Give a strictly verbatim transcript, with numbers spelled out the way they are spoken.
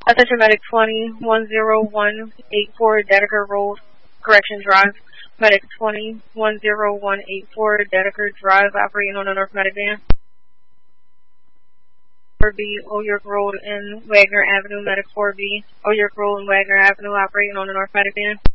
Attention Medic twenty, one zero one eight four Dedeker Road, Correction Drive. Medic twenty, one zero one eight four Dedeker Drive, operating on the North Medic van. four B, Oyerk Road and Wagner Avenue, Medic four B, Oyerk Road and Wagner Avenue, operating on the North Medic van.